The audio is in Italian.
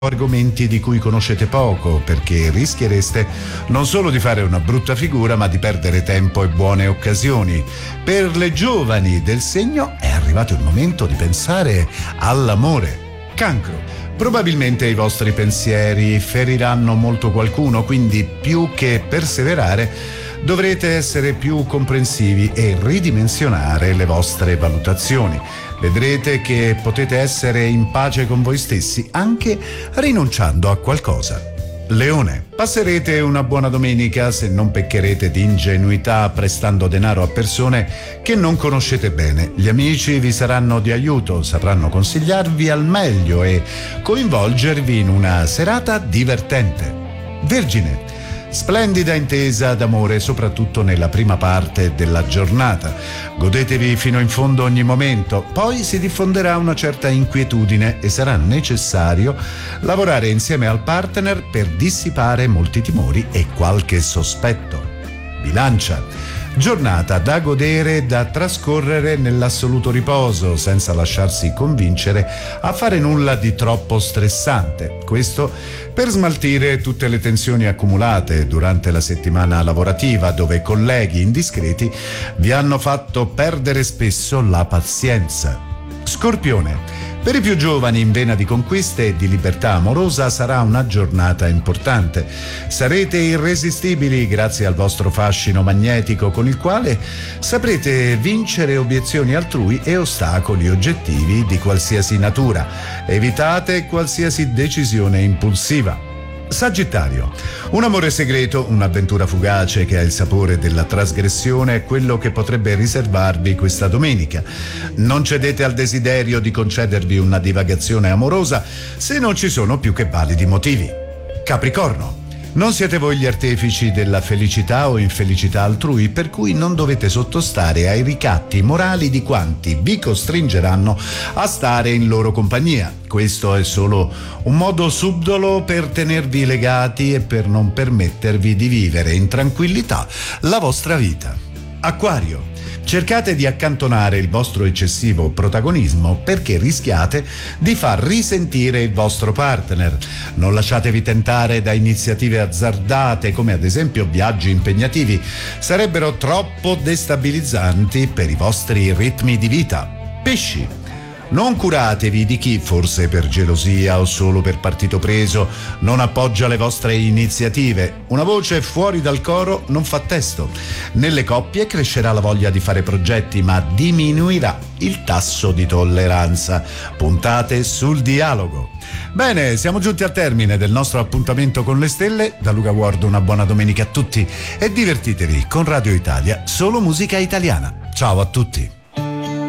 argomenti di cui conoscete poco, perché rischiereste non solo di fare una brutta figura, ma di perdere tempo e buone occasioni. Per le giovani del segno è arrivato il momento di pensare all'amore. Cancro. Probabilmente i vostri pensieri feriranno molto qualcuno, quindi più che perseverare dovrete essere più comprensivi e ridimensionare le vostre valutazioni. Vedrete che potete essere in pace con voi stessi anche rinunciando a qualcosa. Leone. Passerete una buona domenica se non peccherete di ingenuità prestando denaro a persone che non conoscete bene. Gli amici vi saranno di aiuto, sapranno consigliarvi al meglio e coinvolgervi in una serata divertente. Vergine. Splendida intesa d'amore, soprattutto nella prima parte della giornata. Godetevi fino in fondo ogni momento, poi si diffonderà una certa inquietudine e sarà necessario lavorare insieme al partner per dissipare molti timori e qualche sospetto. Bilancia. Giornata da godere e da trascorrere nell'assoluto riposo, senza lasciarsi convincere a fare nulla di troppo stressante. Questo per smaltire tutte le tensioni accumulate durante la settimana lavorativa, dove colleghi indiscreti vi hanno fatto perdere spesso la pazienza. Scorpione. Per i più giovani in vena di conquiste e di libertà amorosa sarà una giornata importante. Sarete irresistibili grazie al vostro fascino magnetico con il quale saprete vincere obiezioni altrui e ostacoli oggettivi di qualsiasi natura. Evitate qualsiasi decisione impulsiva. Sagittario. Un amore segreto, un'avventura fugace che ha il sapore della trasgressione è quello che potrebbe riservarvi questa domenica. Non cedete al desiderio di concedervi una divagazione amorosa se non ci sono più che validi motivi. Capricorno. Non siete voi gli artefici della felicità o infelicità altrui, per cui non dovete sottostare ai ricatti morali di quanti vi costringeranno a stare in loro compagnia. Questo è solo un modo subdolo per tenervi legati e per non permettervi di vivere in tranquillità la vostra vita. Acquario. Cercate di accantonare il vostro eccessivo protagonismo perché rischiate di far risentire il vostro partner. Non lasciatevi tentare da iniziative azzardate come ad esempio viaggi impegnativi. Sarebbero troppo destabilizzanti per i vostri ritmi di vita. Pesci. Non curatevi di chi, forse per gelosia o solo per partito preso, non appoggia le vostre iniziative. Una voce fuori dal coro non fa testo. Nelle coppie crescerà la voglia di fare progetti, ma diminuirà il tasso di tolleranza. Puntate sul dialogo. Bene, siamo giunti al termine del nostro appuntamento con le stelle. Da Luca Ward una buona domenica a tutti e divertitevi con Radio Italia, solo musica italiana. Ciao a tutti.